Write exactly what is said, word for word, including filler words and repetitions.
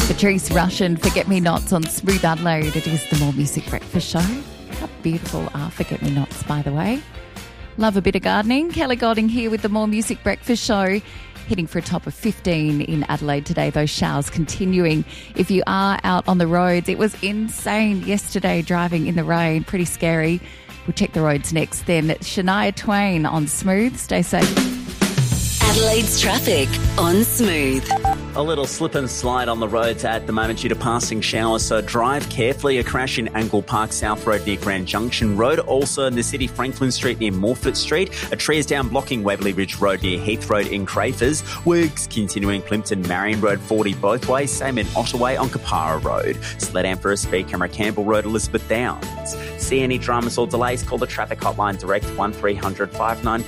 Patrice Rushen, Forget Me Nots on Smooth Adelaide. It is the More Music Breakfast Show. How beautiful are Forget Me Nots, by the way. Love a bit of gardening. Kelly Godding here with the More Music Breakfast Show. Hitting for a top of fifteen in Adelaide today. Those showers continuing. If you are out on the roads, it was insane yesterday driving in the rain. Pretty scary. We'll check the roads next. Then Shania Twain on Smooth. Stay safe. Adelaide's traffic on Smooth. A little slip and slide on the roads at the moment due to passing showers, so drive carefully. A crash in Angle Park South Road near Grand Junction Road. Also in the city, Franklin Street near Morford Street. A tree is down blocking Waverley Ridge Road near Heath Road in Crafers. Works continuing Plimpton Marion Road forty both ways. Same in Ottaway on Kapara Road. Slow down for a speed camera, Campbell Road, Elizabeth Downs. See any dramas or delays? Call the traffic hotline direct one three hundred five nine